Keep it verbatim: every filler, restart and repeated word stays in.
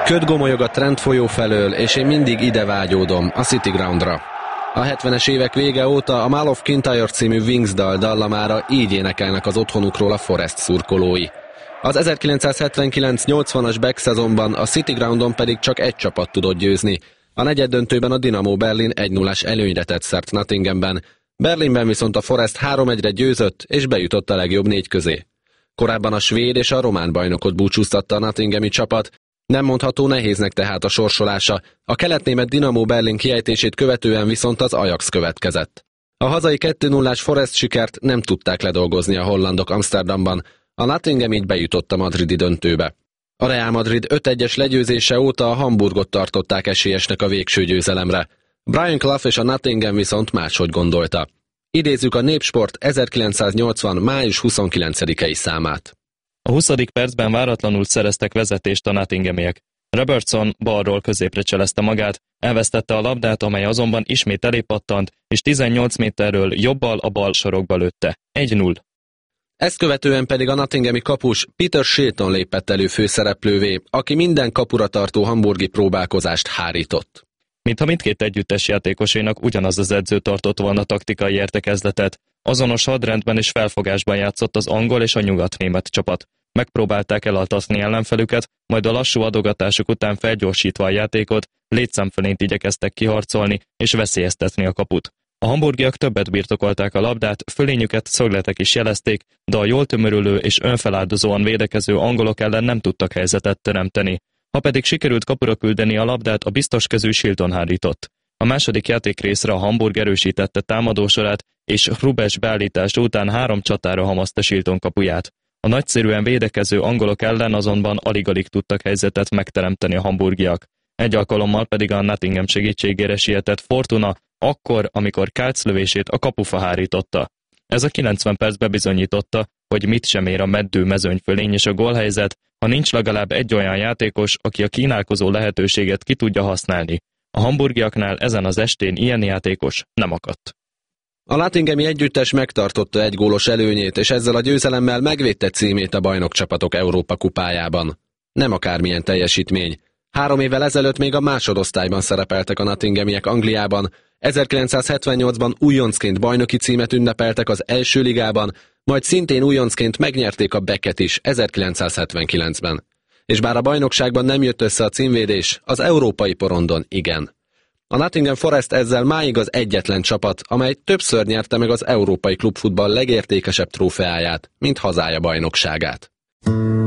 Köd gomolyog a Trent folyó felől, és én mindig ide vágyódom, a City Groundra. A hetvenes évek vége óta a Mall of Kintyre című Wings dal dallamára így énekelnek az otthonukról a Forest szurkolói. Az ezerkilencszázhetvenkilenc nyolcvanas back szezonban a City Groundon pedig csak egy csapat tudott győzni. A negyeddöntőben a Dinamo Berlin egy nullás előnyre tett szert Nottinghamben. Berlinben viszont a Forest három egyre győzött, és bejutott a legjobb négy közé. Korábban a svéd és a román bajnokot búcsúztatta a nottinghami csapat, nem mondható nehéznek tehát a sorsolása, a keletnémet Dinamo Berlin kiejtését követően viszont az Ajax következett. A hazai kettő nullás Forest sikert nem tudták ledolgozni a hollandok Amsterdamban, a Nottingham így bejutott a madridi döntőbe. A Real Madrid öt egyes legyőzése óta a Hamburgot tartották esélyesnek a végső győzelemre. Brian Clough és a Nottingham viszont máshogy gondolta. Idézzük a Népsport ezerkilencszáznyolcvan május huszonkilencedikei számát. A huszadik percben váratlanul szereztek vezetést a Nottinghamiek. Robertson balról középre cselezte magát, elvesztette a labdát, amely azonban ismét elépattant, és tizennyolc méterről jobbal a bal sarokba lőtte. egy null. Ezt követően pedig a nottinghami kapus Peter Shilton lépett elő főszereplővé, aki minden kapura tartó hamburgi próbálkozást hárított. Mintha mindkét együttes játékosénak ugyanaz az edző tartott volna taktikai értekezletet, azonos hadrendben és felfogásban játszott az angol és a nyugatnémet csapat. Megpróbálták elaltatni ellenfelüket, majd a lassú adogatások után felgyorsítva a játékot, létszámfölényt igyekeztek kiharcolni és veszélyeztetni a kaput. A hamburgiak többet birtokolták a labdát, fölényüket szögletek is jelezték, de a jól tömörülő és önfeláldozóan védekező angolok ellen nem tudtak helyzetet teremteni. Ha pedig sikerült kapura küldeni a labdát, a biztos kezű Shilton hárított. A második játékrészre a Hamburg erősítette támadósorát, és Hrubes beállítása után három csatára hamazta Shilton kapuját. A nagyszerűen védekező angolok ellen azonban alig-alig tudtak helyzetet megteremteni a hamburgiak. Egy alkalommal pedig a Nottingham segítségére sietett Fortuna, akkor, amikor Kálc lövését a kapufa hárította. Ez a kilencven perc bebizonyította, hogy mit sem ér a meddő mezőnyfölény és a gólhelyzet, ha nincs legalább egy olyan játékos, aki a kínálkozó lehetőséget ki tudja használni. A hamburgiaknál ezen az estén ilyen játékos nem akadt. A nottinghami együttes megtartotta egy gólos előnyét, és ezzel a győzelemmel megvédte címét a bajnokcsapatok Európa kupájában. Nem akármilyen teljesítmény. Három évvel ezelőtt még a másodosztályban szerepeltek a nottinghamiek Angliában, ezerkilencszázhetvennyolcban újoncként bajnoki címet ünnepeltek az első ligában, majd szintén újoncként megnyerték a Becket is ezerkilencszázhetvenkilencben. És bár a bajnokságban nem jött össze a címvédés, az európai porondon igen. A Nottingham Forest ezzel máig az egyetlen csapat, amely többször nyerte meg az európai klubfutball legértékesebb trófeáját, mint hazája bajnokságát.